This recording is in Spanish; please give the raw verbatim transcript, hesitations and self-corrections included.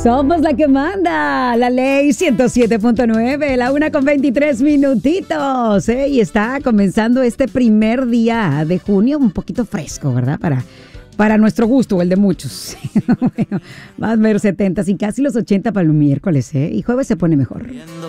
Somos la que manda, la ley ciento siete punto nueve, la una con veintitrés minutitos, ¿eh? Y está comenzando este primer día de junio, un poquito fresco, ¿verdad? Para, para nuestro gusto, o el de muchos. Bueno, más ver setenta y casi los ochenta para el miércoles, ¿eh? Y jueves se pone mejor.